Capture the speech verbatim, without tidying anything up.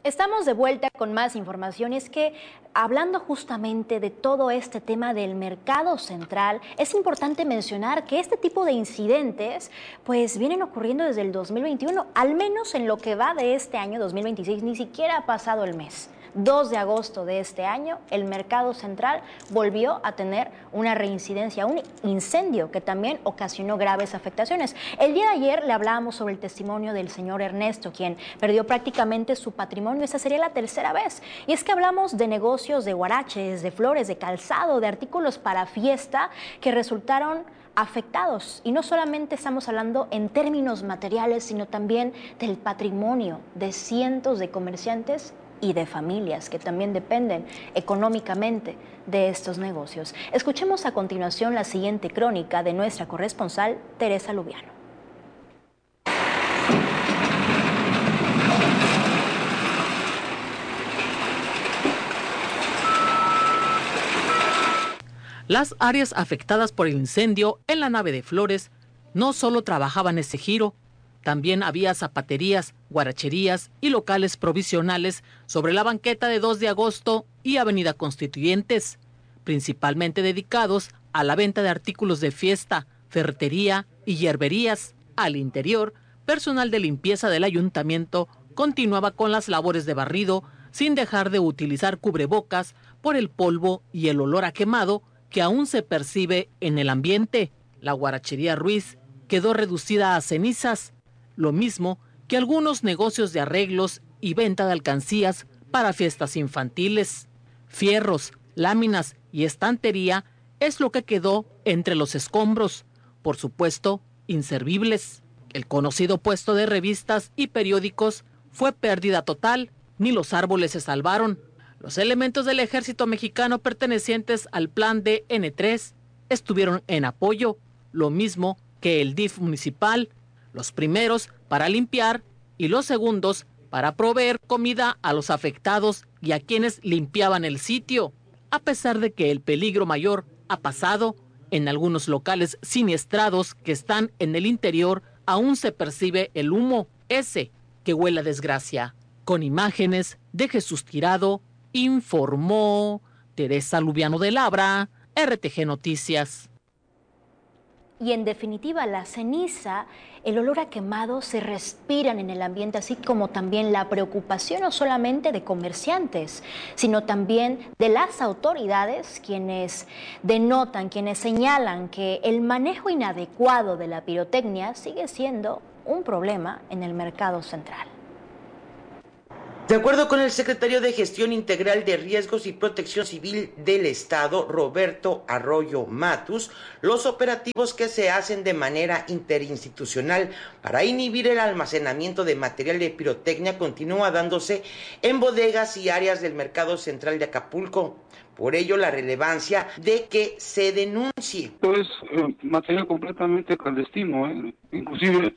Estamos de vuelta con más información y es que hablando justamente de todo este tema del mercado central, es importante mencionar que este tipo de incidentes pues vienen ocurriendo desde el dos mil veintiuno, al menos en lo que va de este año dos mil veintiséis, ni siquiera ha pasado el mes. dos de agosto de este año, el mercado central volvió a tener una reincidencia, un incendio que también ocasionó graves afectaciones. El día de ayer le hablábamos sobre el testimonio del señor Ernesto, quien perdió prácticamente su patrimonio. Esta sería la tercera vez. Y es que hablamos de negocios de huaraches, de flores, de calzado, de artículos para fiesta que resultaron afectados. Y no solamente estamos hablando en términos materiales, sino también del patrimonio de cientos de comerciantes y de familias que también dependen económicamente de estos negocios. Escuchemos a continuación la siguiente crónica de nuestra corresponsal Teresa Lubiano. Las áreas afectadas por el incendio en la nave de Flores no solo trabajaban ese giro, también había zapaterías, guaracherías y locales provisionales sobre la banqueta de dos de agosto y Avenida Constituyentes, principalmente dedicados a la venta de artículos de fiesta, ferretería y hierberías. Al interior, personal de limpieza del ayuntamiento continuaba con las labores de barrido sin dejar de utilizar cubrebocas por el polvo y el olor a quemado que aún se percibe en el ambiente. La guarachería Ruiz quedó reducida a cenizas, lo mismo que algunos negocios de arreglos y venta de alcancías para fiestas infantiles. Fierros, láminas y estantería es lo que quedó entre los escombros, por supuesto, inservibles. El conocido puesto de revistas y periódicos fue pérdida total, ni los árboles se salvaron. Los elementos del ejército mexicano pertenecientes al plan de ene tres estuvieron en apoyo, lo mismo que el D I F municipal, los primeros para limpiar y los segundos para proveer comida a los afectados y a quienes limpiaban el sitio. A pesar de que el peligro mayor ha pasado, en algunos locales siniestrados que están en el interior aún se percibe el humo, ese que huele a desgracia. Con imágenes de Jesús Tirado, informó Teresa Lubiano de Labra, R T G Noticias. Y en definitiva, la ceniza, el olor a quemado se respiran en el ambiente, así como también la preocupación no solamente de comerciantes, sino también de las autoridades, quienes denotan, quienes señalan que el manejo inadecuado de la pirotecnia sigue siendo un problema en el mercado central. De acuerdo con el secretario de Gestión Integral de Riesgos y Protección Civil del Estado, Roberto Arroyo Matus, los operativos que se hacen de manera interinstitucional para inhibir el almacenamiento de material de pirotecnia continúa dándose en bodegas y áreas del mercado central de Acapulco. Por ello, la relevancia de que se denuncie. Esto es eh, material completamente clandestino, ¿eh? Inclusive